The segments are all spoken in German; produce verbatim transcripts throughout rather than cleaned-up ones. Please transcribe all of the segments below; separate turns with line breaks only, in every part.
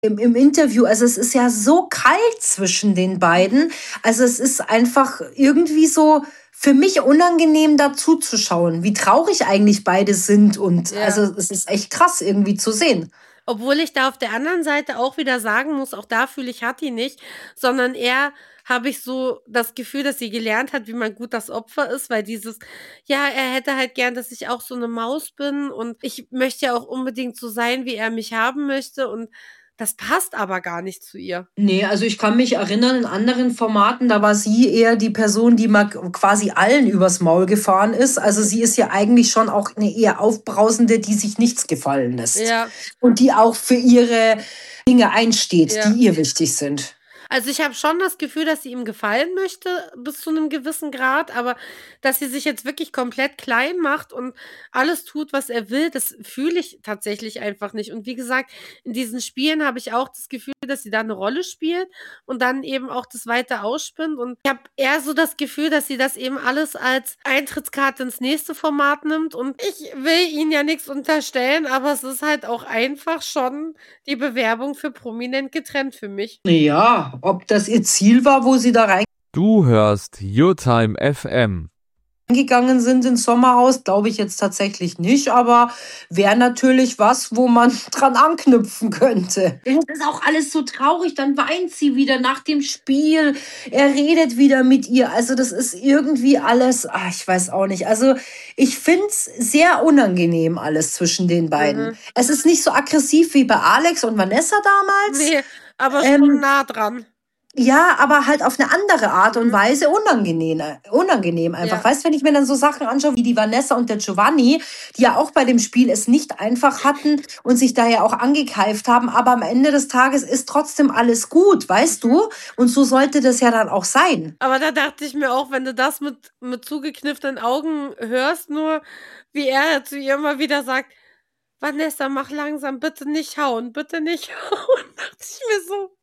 im, im Interview. Also es ist ja so kalt zwischen den beiden. Also es ist einfach irgendwie so für mich unangenehm dazu zu schauen, wie traurig eigentlich beide sind. Und
Ja.
also es ist echt krass irgendwie zu sehen.
Obwohl ich da auf der anderen Seite auch wieder sagen muss, auch da fühle ich Hatti nicht, sondern eher habe ich so das Gefühl, dass sie gelernt hat, wie man gut das Opfer ist, weil dieses, ja, er hätte halt gern, dass ich auch so eine Maus bin und ich möchte ja auch unbedingt so sein, wie er mich haben möchte und das passt aber gar nicht zu ihr.
Nee, also ich kann mich erinnern, in anderen Formaten, da war sie eher die Person, die mal quasi allen übers Maul gefahren ist. Also sie ist ja eigentlich schon auch eine eher aufbrausende, die sich nichts gefallen lässt.
Ja.
Und die auch für ihre Dinge einsteht,
Ja.
die ihr wichtig sind.
Also ich habe schon das Gefühl, dass sie ihm gefallen möchte, bis zu einem gewissen Grad, aber dass sie sich jetzt wirklich komplett klein macht und alles tut, was er will, das fühle ich tatsächlich einfach nicht. Und wie gesagt, in diesen Spielen habe ich auch das Gefühl, dass sie da eine Rolle spielt und dann eben auch das weiter ausspinnt. Und ich habe eher so das Gefühl, dass sie das eben alles als Eintrittskarte ins nächste Format nimmt. Und ich will ihnen ja nichts unterstellen, aber es ist halt auch einfach schon die Bewerbung für Prominent getrennt für mich.
Ja, ob das ihr Ziel war, wo sie da
Du hörst YourTime F M.
reingegangen sind ins Sommerhaus, glaube ich jetzt tatsächlich nicht, aber wäre natürlich was, wo man dran anknüpfen könnte. Das ist auch alles so traurig, dann weint sie wieder nach dem Spiel, er redet wieder mit ihr, also das ist irgendwie alles, ach, ich weiß auch nicht, also ich finde es sehr unangenehm alles zwischen den beiden.
Mhm.
Es ist nicht so aggressiv wie bei Alex und Vanessa damals.
Nee, aber schon
Ähm,
nah dran.
Ja, aber halt auf eine andere Art und Weise unangenehm, unangenehm einfach.
Ja.
Weißt du, wenn ich mir dann so Sachen anschaue, wie die Vanessa und der Giovanni, die ja auch bei dem Spiel es nicht einfach hatten und sich daher auch angekeift haben, aber am Ende des Tages ist trotzdem alles gut, weißt du? Und so sollte das ja dann auch sein.
Aber da dachte ich mir auch, wenn du das mit, mit zugekniffenen Augen hörst, nur wie er zu ihr immer wieder sagt, Vanessa, mach langsam, bitte nicht hauen, bitte nicht hauen. Dachte ich mir so.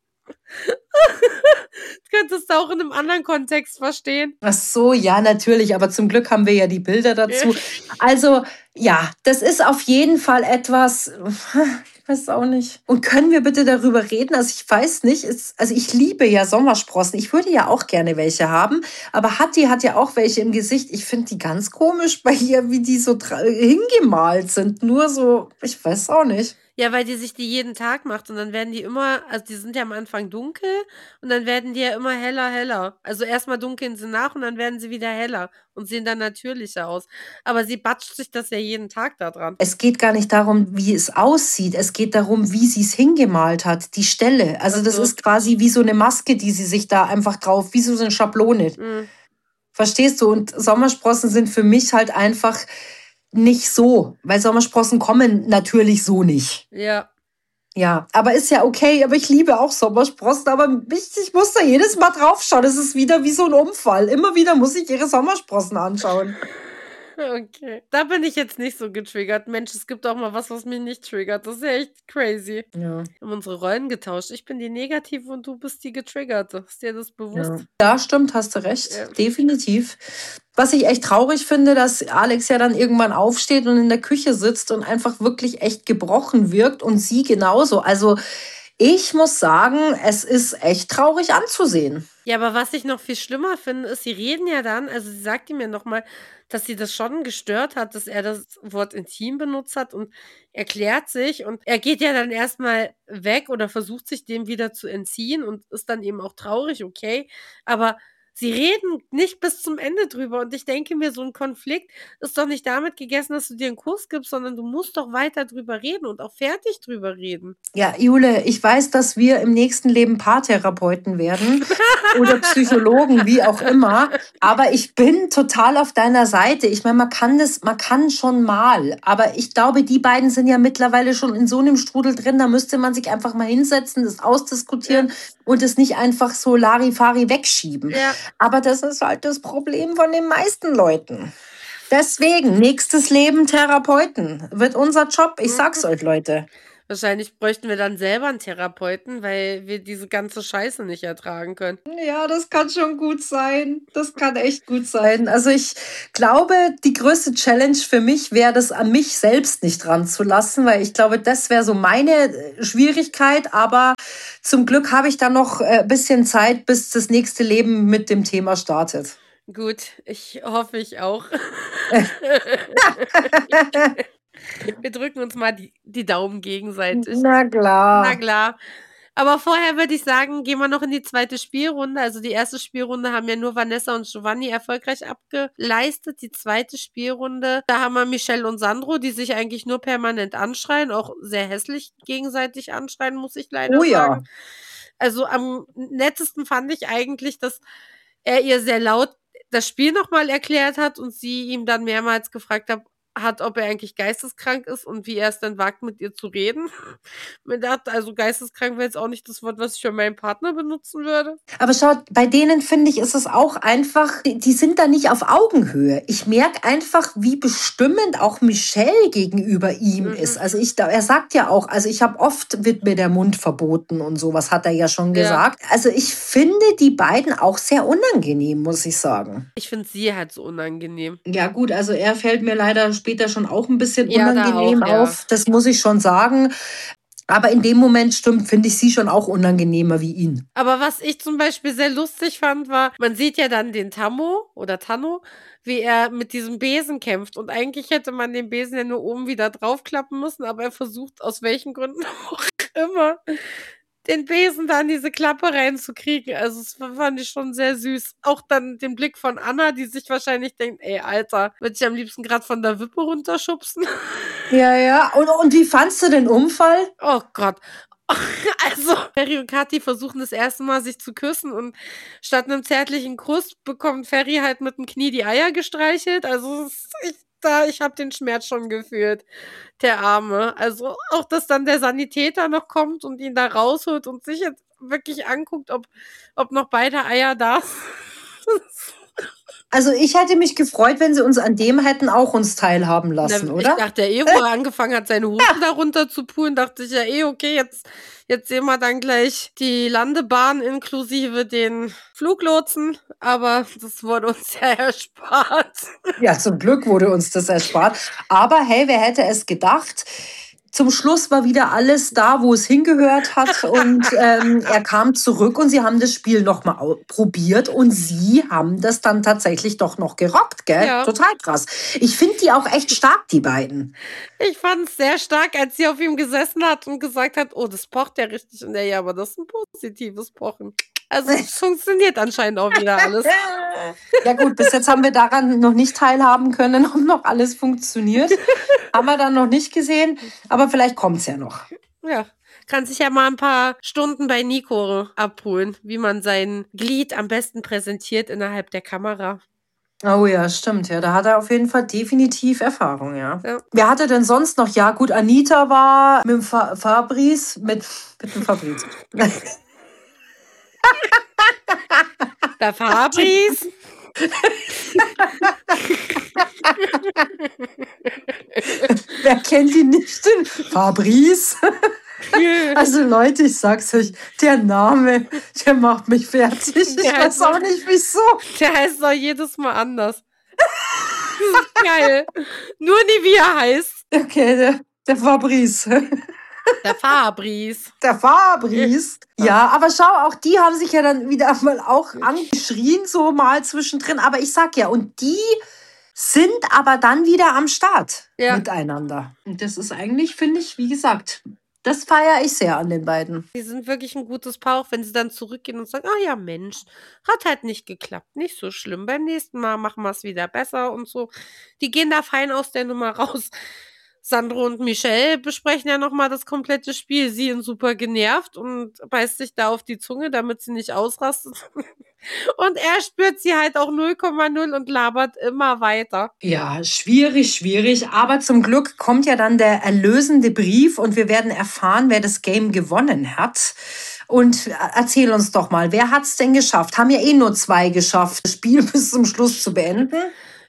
Das könntest du auch in einem anderen Kontext verstehen.
Ach so, ja, natürlich, aber zum Glück haben wir ja die Bilder dazu. Also, ja, das ist auf jeden Fall etwas, ich weiß auch nicht. Und können wir bitte darüber reden? Also, ich weiß nicht, es, also ich liebe ja Sommersprossen. Ich würde ja auch gerne welche haben, aber Hatti hat ja auch welche im Gesicht. Ich finde die ganz komisch bei ihr, wie die so tra- hingemalt sind. Nur so, ich weiß auch nicht.
Ja, weil die sich die jeden Tag macht und dann werden die immer, also die sind ja am Anfang dunkel und dann werden die ja immer heller, heller. Also erstmal dunkeln sie nach und dann werden sie wieder heller und sehen dann natürlicher aus. Aber sie batscht sich das ja jeden Tag da dran.
Es geht gar nicht darum, wie es aussieht. Es geht darum, wie sie es hingemalt hat, die Stelle. Also
Ach
das
so.
ist quasi wie so eine Maske, die sie sich da einfach drauf, wie so eine Schablone.
Mhm.
Verstehst du? Und Sommersprossen sind für mich halt einfach nicht so, weil Sommersprossen kommen natürlich so nicht.
Ja.
Ja, aber ist ja okay, aber ich liebe auch Sommersprossen, aber ich, ich muss da jedes Mal drauf schauen. Es ist wieder wie so ein Unfall. Immer wieder muss ich ihre Sommersprossen anschauen.
Okay. Da bin ich jetzt nicht so getriggert. Mensch, es gibt auch mal was, was mich nicht triggert. Das ist ja echt crazy.
Ja.
Wir haben unsere Rollen getauscht. Ich bin die Negative und du bist die Getriggerte. Ist dir das bewusst?
Ja, ja, stimmt, hast du recht.
Ja.
Definitiv. Was ich echt traurig finde, dass Alex ja dann irgendwann aufsteht und in der Küche sitzt und einfach wirklich echt gebrochen wirkt und sie genauso. Also ich muss sagen, es ist echt traurig anzusehen.
Ja, aber was ich noch viel schlimmer finde, ist, sie reden ja dann, also sie sagt ihm ja nochmal, dass sie das schon gestört hat, dass er das Wort intim benutzt hat und erklärt sich und er geht ja dann erstmal weg oder versucht sich dem wieder zu entziehen und ist dann eben auch traurig, okay, aber sie reden nicht bis zum Ende drüber und ich denke mir, so ein Konflikt ist doch nicht damit gegessen, dass du dir einen Kuss gibst, sondern du musst doch weiter drüber reden und auch fertig drüber reden.
Ja, Jule, ich weiß, dass wir im nächsten Leben Paartherapeuten werden oder Psychologen, wie auch immer. Aber ich bin total auf deiner Seite. Ich meine, man kann das, man kann schon mal. Aber ich glaube, die beiden sind ja mittlerweile schon in so einem Strudel drin. Da müsste man sich einfach mal hinsetzen, das ausdiskutieren und es nicht einfach so Larifari wegschieben.
Ja.
Aber das ist halt das Problem von den meisten Leuten. Deswegen, nächstes Leben Therapeuten wird unser Job. Ich sag's euch, Leute.
Wahrscheinlich bräuchten wir dann selber einen Therapeuten, weil wir diese ganze Scheiße nicht ertragen können.
Ja, das kann schon gut sein. Das kann echt gut sein. Also ich glaube, die größte Challenge für mich wäre das, an mich selbst nicht ranzulassen, weil ich glaube, das wäre so meine Schwierigkeit. Aber zum Glück habe ich da noch ein bisschen Zeit, bis das nächste Leben mit dem Thema startet.
Gut, ich hoffe ich auch. Wir drücken uns mal die, die Daumen gegenseitig.
Na klar.
Na klar. Aber vorher würde ich sagen, gehen wir noch in die zweite Spielrunde. Also die erste Spielrunde haben ja nur Vanessa und Giovanni erfolgreich abgeleistet. Die zweite Spielrunde, da haben wir Michelle und Sandro, die sich eigentlich nur permanent anschreien, auch sehr hässlich gegenseitig anschreien, muss ich leider
Oh ja.
sagen. Also am nettesten fand ich eigentlich, dass er ihr sehr laut das Spiel nochmal erklärt hat und sie ihm dann mehrmals gefragt hat, hat, ob er eigentlich geisteskrank ist und wie er es dann wagt, mit ihr zu reden. Mir dachte, also geisteskrank wäre jetzt auch nicht das Wort, was ich für meinen Partner benutzen würde.
Aber schaut, bei denen finde ich, ist es auch einfach, die, die sind da nicht auf Augenhöhe. Ich merke einfach, wie bestimmend auch Michelle gegenüber ihm
Mhm.
ist. Also ich, er sagt ja auch, also ich habe oft, wird mir der Mund verboten und sowas hat er ja schon
Ja.
gesagt. Also ich finde die beiden auch sehr unangenehm, muss ich sagen.
Ich finde sie halt so unangenehm.
Ja gut, also er fällt mir leider später schon auch ein bisschen
Ja, da
unangenehm
auch, ja.
auf. Das muss ich schon sagen. Aber in dem Moment stimmt, finde ich sie schon auch unangenehmer wie ihn.
Aber was ich zum Beispiel sehr lustig fand, war, man sieht ja dann den Tammo oder Tanno, wie er mit diesem Besen kämpft. Und eigentlich hätte man den Besen ja nur oben wieder draufklappen müssen, aber er versucht aus welchen Gründen auch immer, den Besen da in diese Klappe reinzukriegen. Also das fand ich schon sehr süß. Auch dann den Blick von Anna, die sich wahrscheinlich denkt, ey, Alter, würde ich am liebsten gerade von der Wippe runterschubsen.
Ja, ja. Und, und wie fandst du den Unfall?
Oh Gott. Also, Ferry und Kathi versuchen das erste Mal, sich zu küssen und statt einem zärtlichen Kuss bekommt Ferry halt mit dem Knie die Eier gestreichelt. Also, es ist- ich, da, ich habe den Schmerz schon gefühlt, der Arme. Also, auch, dass dann der Sanitäter noch kommt und ihn da rausholt und sich jetzt wirklich anguckt, ob, ob noch beide Eier da sind.
Also ich hätte mich gefreut, wenn sie uns an dem hätten auch uns teilhaben lassen,
Na,
oder?
Ich dachte ja eh, wo er angefangen hat, seine Hose da runter zu pulen, dachte ich ja eh, okay, jetzt, jetzt sehen wir dann gleich die Landebahn inklusive den Fluglotsen, aber das wurde uns ja erspart.
Ja, zum Glück wurde uns das erspart. Aber hey, wer hätte es gedacht? Zum Schluss war wieder alles da, wo es hingehört hat und ähm, er kam zurück und sie haben das Spiel nochmal probiert und sie haben das dann tatsächlich doch noch gerockt, gell?
Ja.
Total krass. Ich finde die auch echt stark, die beiden.
Ich fand es sehr stark, als sie auf ihm gesessen hat und gesagt hat, oh, das pocht ja richtig. Und er, ja, aber das ist ein positives Pochen. Also es funktioniert anscheinend auch wieder alles.
Ja gut, bis jetzt haben wir daran noch nicht teilhaben können, ob noch alles funktioniert. Haben wir dann noch nicht gesehen, aber vielleicht kommt's ja noch.
Ja, kann sich ja mal ein paar Stunden bei Nico abholen, wie man sein Glied am besten präsentiert innerhalb der Kamera.
Oh ja, stimmt, ja. Da hat er auf jeden Fall definitiv Erfahrung, ja.
Ja.
Wer hatte denn sonst noch? Ja, gut, Anita war mit dem Fa Fabrice, mit, mit dem Fabrice.
Der Fabrice.
Wer kennt ihn nicht? Den Fabrice. Also Leute, ich sag's euch, der Name, der macht mich fertig. Ich
Der
weiß
heißt
auch
doch-
nicht, wieso.
Der heißt doch jedes Mal anders. Das ist geil. Nur nie wie er heißt.
Okay, der, der Fabrice.
Der Fabrice.
Der Fabrice. Ja, aber schau, auch die haben sich ja dann wieder mal auch angeschrien, so mal zwischendrin. Aber ich sag ja, und die sind aber dann wieder am Start
Ja.
miteinander. Und das ist eigentlich, finde ich, wie gesagt, das feiere ich sehr an den beiden.
Die sind wirklich ein gutes Paar, auch wenn sie dann zurückgehen und sagen, ah ja, Mensch, hat halt nicht geklappt, nicht so schlimm. Beim nächsten Mal machen wir es wieder besser und so. Die gehen da fein aus der Nummer raus. Sandro und Michelle besprechen ja nochmal das komplette Spiel. Sie ist super genervt und beißt sich da auf die Zunge, damit sie nicht ausrastet. Und er spürt sie halt auch null Komma null und labert immer weiter.
Ja, schwierig, schwierig. Aber zum Glück kommt ja dann der erlösende Brief und wir werden erfahren, wer das Game gewonnen hat. Und erzähl uns doch mal, wer hat's denn geschafft? Haben ja eh nur zwei geschafft, das Spiel bis zum Schluss zu beenden.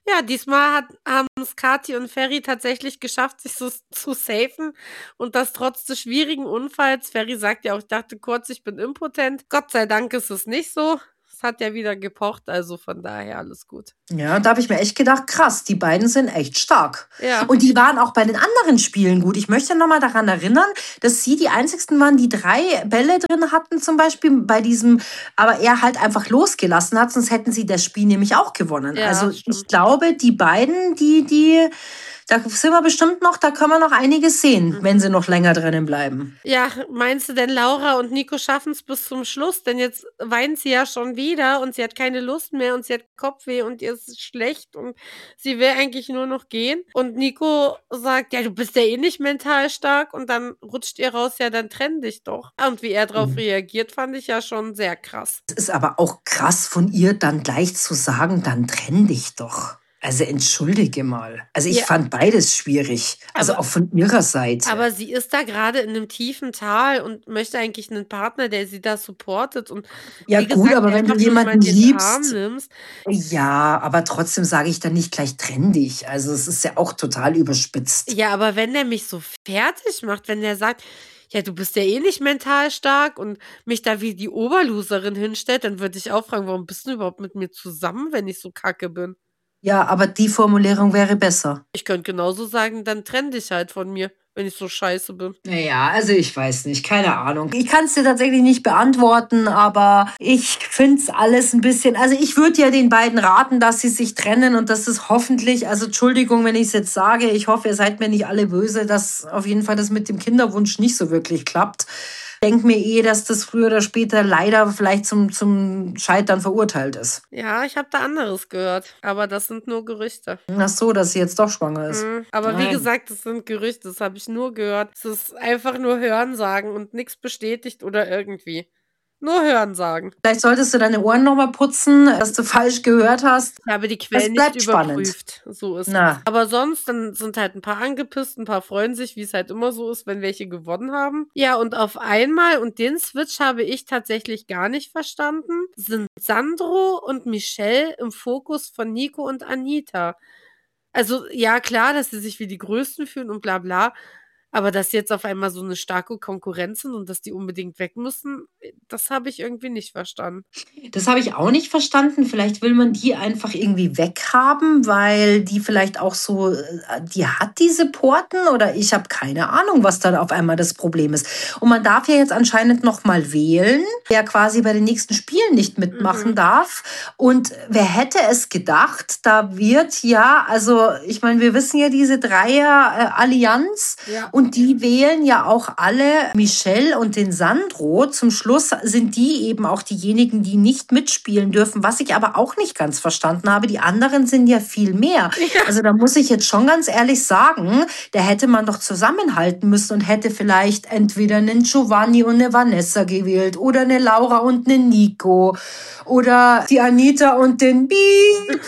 Ja, diesmal hat, haben es Kathi und Ferry tatsächlich geschafft, sich so zu safen und das trotz des schwierigen Unfalls. Ferry sagt ja auch, ich dachte kurz, ich bin impotent. Gott sei Dank ist es nicht so. Es hat ja wieder gepocht, also von daher alles gut.
Ja, da habe ich mir echt gedacht, krass, die beiden sind echt stark.
Ja.
Und die waren auch bei den anderen Spielen gut. Ich möchte nochmal daran erinnern, dass sie die einzigsten waren, die drei Bälle drin hatten, zum Beispiel bei diesem, aber er halt einfach losgelassen hat, sonst hätten sie das Spiel nämlich auch gewonnen.
Ja,
also
stimmt.
ich glaube, die beiden, die, die, da sind wir bestimmt noch, da können wir noch einiges sehen,
Mhm.
wenn sie noch länger drinnen bleiben.
Ja, meinst du denn, Laura und Nico schaffen es bis zum Schluss? Denn jetzt weint sie ja schon wieder und sie hat keine Lust mehr und sie hat Kopfweh und ihr ist schlecht und sie will eigentlich nur noch gehen. Und Nico sagt, ja, du bist ja eh nicht mental stark und dann rutscht ihr raus, ja, dann trenn dich doch. Und wie er darauf
Mhm.
reagiert, fand ich ja schon sehr krass.
Es ist aber auch krass von ihr, dann gleich zu sagen, dann trenn dich doch. Also entschuldige mal. Also ich
Ja.
fand beides schwierig. Also
Aber-
auch von ihrer Seite.
Aber sie ist da gerade in einem tiefen Tal und möchte eigentlich einen Partner, der sie da supportet. Und
Ja
wie
gut,
gesagt,
aber wenn du
einfach nur mal
jemanden
den
liebst,
Arm nimmst.
ja, aber trotzdem sage ich dann nicht gleich trenn dich. Also es ist ja auch total überspitzt.
Ja, aber wenn der mich so fertig macht, wenn der sagt, ja, du bist ja eh nicht mental stark und mich da wie die Oberloserin hinstellt, dann würde ich auch fragen, warum bist du überhaupt mit mir zusammen, wenn ich so kacke bin?
Ja, aber die Formulierung wäre besser.
Ich könnte genauso sagen, dann trenn dich halt von mir, wenn ich so scheiße bin.
Naja, also ich weiß nicht, keine Ahnung. Ich kann es dir tatsächlich nicht beantworten, aber ich finde es alles ein bisschen, also ich würde ja den beiden raten, dass sie sich trennen und das ist hoffentlich, also Entschuldigung, wenn ich es jetzt sage, ich hoffe, ihr seid mir nicht alle böse, dass auf jeden Fall das mit dem Kinderwunsch nicht so wirklich klappt. Ich denke mir eh, dass das früher oder später leider vielleicht zum, zum Scheitern verurteilt ist.
Ja, ich habe da anderes gehört, aber das sind nur Gerüchte.
Ach so, dass sie jetzt doch schwanger ist.
Mhm. Aber wie
Nein.
gesagt, das sind Gerüchte, das habe ich nur gehört. Es ist einfach nur Hörensagen und nichts bestätigt oder irgendwie. Nur Hörensagen.
Vielleicht solltest du deine Ohren nochmal putzen, dass du falsch gehört hast.
Ich habe die Quellen
bleibt
nicht
spannend.
überprüft. So ist
Na.
es. Aber sonst, dann sind halt ein paar angepisst, ein paar freuen sich, wie es halt immer so ist, wenn welche gewonnen haben. Ja, und auf einmal, und den Switch habe ich tatsächlich gar nicht verstanden, sind Sandro und Michelle im Fokus von Nico und Anita. Also, ja, klar, dass sie sich wie die Größten fühlen und bla bla. Aber dass sie jetzt auf einmal so eine starke Konkurrenz sind und dass die unbedingt weg müssen, das habe ich irgendwie nicht verstanden.
Das habe ich auch nicht verstanden. Vielleicht will man die einfach irgendwie weghaben, weil die vielleicht auch so, äh, die hat diese Porten oder ich habe keine Ahnung, was da auf einmal das Problem ist. Und man darf ja jetzt anscheinend noch mal wählen, wer quasi bei den nächsten Spielen nicht mitmachen
Mhm.
darf. Und wer hätte es gedacht, da wird ja, also ich meine, wir wissen ja diese Dreier-Allianz.
Ja.
Und die wählen ja auch alle Michelle und den Sandro. Zum Schluss sind die eben auch diejenigen, die nicht mitspielen dürfen, was ich aber auch nicht ganz verstanden habe. Die anderen sind ja viel mehr.
Ja.
Also da muss ich jetzt schon ganz ehrlich sagen, da hätte man doch zusammenhalten müssen und hätte vielleicht entweder einen Giovanni und eine Vanessa gewählt oder eine Laura und einen Nico oder die Anita und den Beep.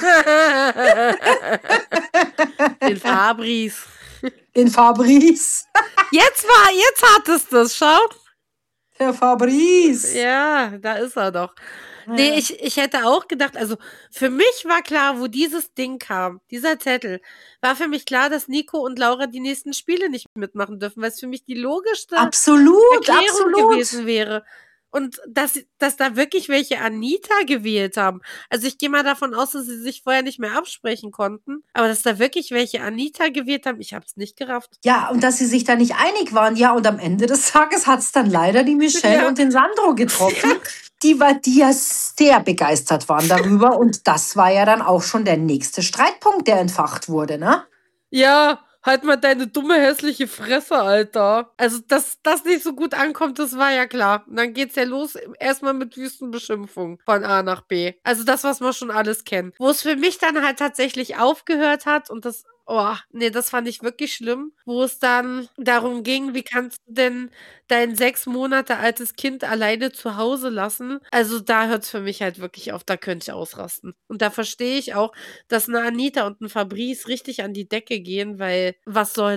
Den Fabris.
Den Fabrice.
Jetzt war, jetzt hat es das, schau.
Der Fabrice.
Ja, da ist er doch. Nee, ich, ich hätte auch gedacht, also für mich war klar, wo dieses Ding kam, dieser Zettel, war für mich klar, dass Nico und Laura die nächsten Spiele nicht mitmachen dürfen, weil es für mich die logischste
Absolut,
Erklärung
absolut.
gewesen wäre. Und dass, dass da wirklich welche Anita gewählt haben. Also ich gehe mal davon aus, dass sie sich vorher nicht mehr absprechen konnten. Aber dass da wirklich welche Anita gewählt haben, ich habe es nicht gerafft.
Ja, und dass sie sich da nicht einig waren. Ja, und am Ende des Tages hat es dann leider die Michelle
Ja.
und den Sandro getroffen, die, war, die ja sehr begeistert waren darüber. Und das war ja dann auch schon der nächste Streitpunkt, der entfacht wurde, ne?
Ja, halt mal deine dumme, hässliche Fresse, Alter. Also, dass das nicht so gut ankommt, das war ja klar. Und dann geht's ja los, erstmal mit Wüstenbeschimpfung von A nach B. Also das, was wir schon alles kennen. Wo es für mich dann halt tatsächlich aufgehört hat und das, oh, nee, das fand ich wirklich schlimm, wo es dann darum ging, wie kannst du denn dein sechs Monate altes Kind alleine zu Hause lassen? Also da hört's für mich halt wirklich auf, da könnte ich ausrasten. Und da verstehe ich auch, dass eine Anita und ein Fabrice richtig an die Decke gehen, weil was soll das?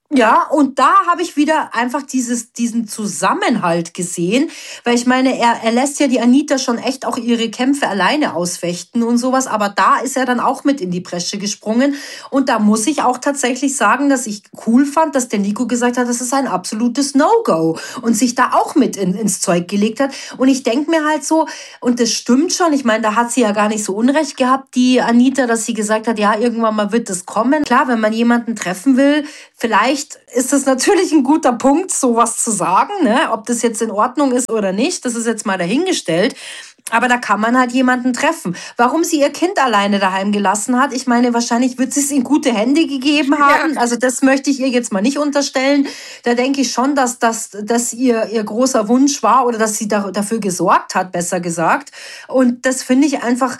Ja, und da habe ich wieder einfach dieses, diesen Zusammenhalt gesehen, weil ich meine, er, er lässt ja die Anita schon echt auch ihre Kämpfe alleine ausfechten und sowas, aber da ist er dann auch mit in die Bresche gesprungen und da muss ich auch tatsächlich sagen, dass ich cool fand, dass der Nico gesagt hat, das ist ein absolutes No-Go und sich da auch mit in, ins Zeug gelegt hat und ich denke mir halt so, und das stimmt schon, ich meine, da hat sie ja gar nicht so Unrecht gehabt, die Anita, dass sie gesagt hat, ja, irgendwann mal wird das kommen. Klar, wenn man jemanden treffen will, vielleicht ist es natürlich ein guter Punkt, sowas zu sagen, ne? Ob das jetzt in Ordnung ist oder nicht, das ist jetzt mal dahingestellt. Aber da kann man halt jemanden treffen. Warum sie ihr Kind alleine daheim gelassen hat, ich meine, wahrscheinlich wird sie es in gute Hände gegeben haben. Ja. Also das möchte ich ihr jetzt mal nicht unterstellen. Da denke ich schon, dass das dass ihr, ihr großer Wunsch war oder dass sie da, dafür gesorgt hat, besser gesagt. Und das finde ich einfach,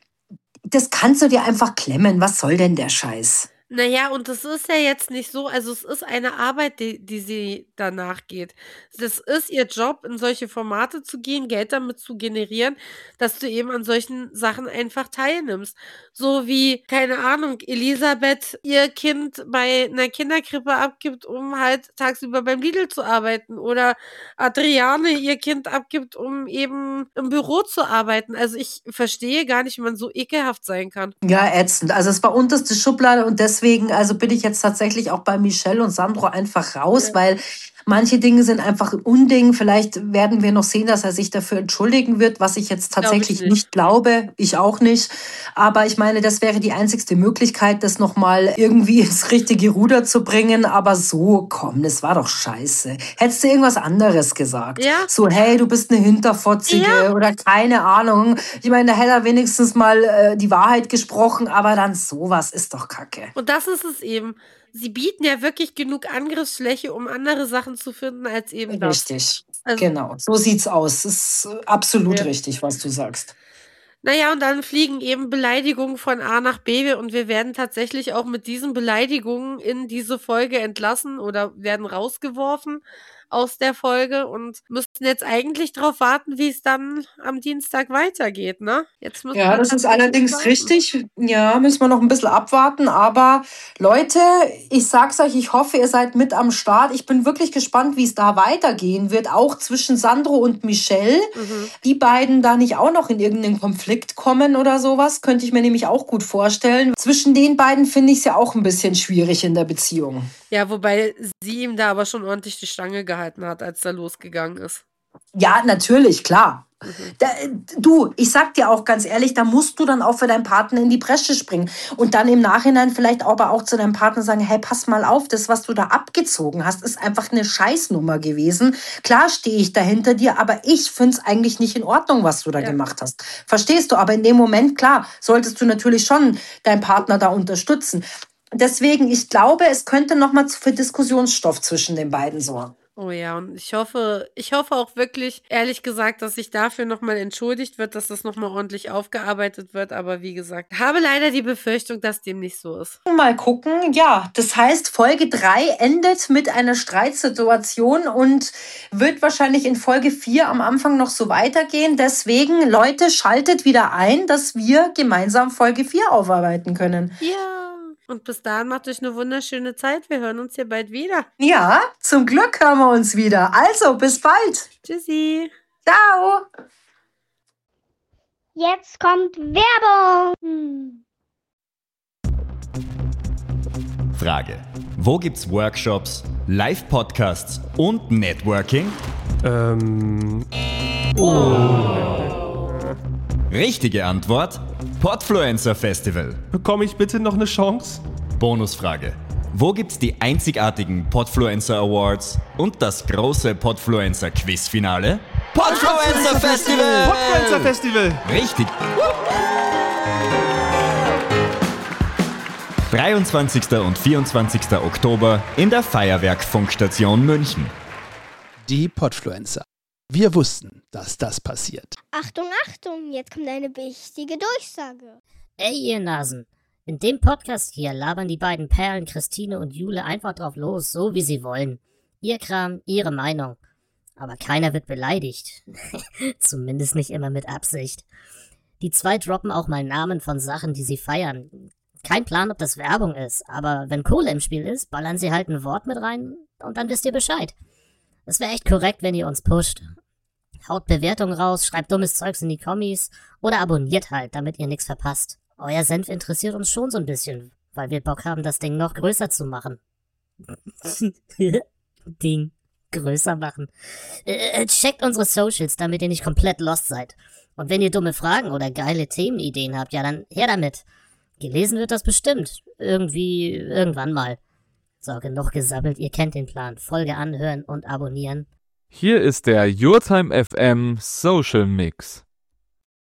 das kannst du dir einfach klemmen. Was soll denn der Scheiß?
Naja, und das ist ja jetzt nicht so, also es ist eine Arbeit, die, die sie danach geht. Das ist ihr Job, in solche Formate zu gehen, Geld damit zu generieren, dass du eben an solchen Sachen einfach teilnimmst. So wie, keine Ahnung, Elisabeth ihr Kind bei einer Kinderkrippe abgibt, um halt tagsüber beim Lidl zu arbeiten. Oder Adriane ihr Kind abgibt, um eben im Büro zu arbeiten. Also ich verstehe gar nicht, wie man so ekelhaft sein kann.
Ja, ätzend. Also es war unterste Schublade und deswegen, also bin ich jetzt tatsächlich auch bei Michelle und Sandro einfach raus, ja. Weil manche Dinge sind einfach ein Unding. Vielleicht werden wir noch sehen, dass er sich dafür entschuldigen wird, was ich jetzt tatsächlich Glaub ich nicht. nicht glaube. Ich auch nicht. Aber ich meine, das wäre die einzigste Möglichkeit, das nochmal irgendwie ins richtige Ruder zu bringen. Aber so, komm, das war doch scheiße. Hättest du irgendwas anderes gesagt?
Ja.
So, hey, du bist eine Hinterfotzige ja. oder keine Ahnung. Ich meine, da hätte er wenigstens mal äh, die Wahrheit gesprochen. Aber dann sowas ist doch Kacke.
Und das ist es eben. Sie bieten ja wirklich genug Angriffsfläche, um andere Sachen zu finden, als eben das.
Richtig, also, genau. So sieht's aus. Das ist absolut ja. richtig, was du sagst.
Naja, und dann fliegen eben Beleidigungen von A nach B und wir werden tatsächlich auch mit diesen Beleidigungen in diese Folge entlassen oder werden rausgeworfen aus der Folge und müssen jetzt eigentlich darauf warten, wie es dann am Dienstag weitergeht, ne? Jetzt müssen
ja, das ist allerdings warten. richtig. Ja, müssen wir noch ein bisschen abwarten. Aber Leute, ich sag's euch, ich hoffe, ihr seid mit am Start. Ich bin wirklich gespannt, wie es da weitergehen wird. Auch zwischen Sandro und Michelle. Mhm. Die beiden da nicht auch noch in irgendeinen Konflikt kommen oder sowas, könnte ich mir nämlich auch gut vorstellen. Zwischen den beiden finde ich es ja auch ein bisschen schwierig in der Beziehung.
Ja, wobei sie ihm da aber schon ordentlich die Stange gehalten hat, als er losgegangen ist.
Ja, natürlich, klar. Mhm. Da, du, ich sag dir auch ganz ehrlich, da musst du dann auch für deinen Partner in die Bresche springen und dann im Nachhinein vielleicht aber auch zu deinem Partner sagen, hey, pass mal auf, das, was du da abgezogen hast, ist einfach eine Scheißnummer gewesen. Klar stehe ich da hinter dir, aber ich finde es eigentlich nicht in Ordnung, was du da ja. gemacht hast. Verstehst du? Aber in dem Moment, klar, solltest du natürlich schon deinen Partner da unterstützen. Deswegen, ich glaube, es könnte noch mal für Diskussionsstoff zwischen den beiden sorgen.
Oh ja, und ich hoffe, ich hoffe auch wirklich, ehrlich gesagt, dass sich dafür nochmal entschuldigt wird, dass das nochmal ordentlich aufgearbeitet wird. Aber wie gesagt, habe leider die Befürchtung, dass dem nicht so ist.
Mal gucken. Ja, das heißt, Folge drei endet mit einer Streitsituation und wird wahrscheinlich in Folge vier am Anfang noch so weitergehen. Deswegen, Leute, schaltet wieder ein, dass wir gemeinsam Folge vier aufarbeiten können.
Ja. Und bis dahin macht euch eine wunderschöne Zeit. Wir hören uns hier bald wieder.
Ja, zum Glück hören wir uns wieder. Also, bis bald.
Tschüssi.
Ciao.
Jetzt kommt Werbung.
Frage: Wo gibt's Workshops, Live-Podcasts und Networking?
Ähm.
Oh. Richtige Antwort: Podfluencer Festival.
Bekomme ich bitte noch eine Chance?
Bonusfrage: Wo gibt's die einzigartigen Podfluencer Awards und das große Podfluencer Quizfinale? Podfluencer Festival!
Podfluencer Festival!
Richtig. dreiundzwanzigster und vierundzwanzigster Oktober in der Feuerwerk-Funkstation München.
Die Podfluencer. Wir wussten, dass das passiert.
Achtung, Achtung, jetzt kommt eine wichtige Durchsage.
Ey, ihr Nasen. In dem Podcast hier labern die beiden Perlen Christine und Jule einfach drauf los, so wie sie wollen. Ihr Kram, ihre Meinung. Aber keiner wird beleidigt. Zumindest nicht immer mit Absicht. Die zwei droppen auch mal Namen von Sachen, die sie feiern. Kein Plan, ob das Werbung ist, aber wenn Kohle im Spiel ist, ballern sie halt ein Wort mit rein und dann wisst ihr Bescheid. Es wäre echt korrekt, wenn ihr uns pusht. Haut Bewertungen raus, schreibt dummes Zeugs in die Kommis oder abonniert halt, damit ihr nichts verpasst. Euer Senf interessiert uns schon so ein bisschen, weil wir Bock haben, das Ding noch größer zu machen. Ding größer machen. Äh, checkt unsere Socials, damit ihr nicht komplett lost seid. Und wenn ihr dumme Fragen oder geile Themenideen habt, ja dann her damit. Gelesen wird das bestimmt. Irgendwie, irgendwann mal. So, genug gesabbelt, ihr kennt den Plan. Folge anhören und abonnieren.
Hier ist der Your Time F M Social Mix.